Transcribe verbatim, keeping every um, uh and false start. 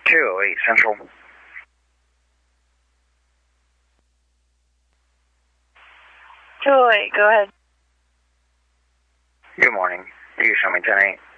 two oh eight Central. two oh eight, go ahead. Good morning. You can show me ten eight.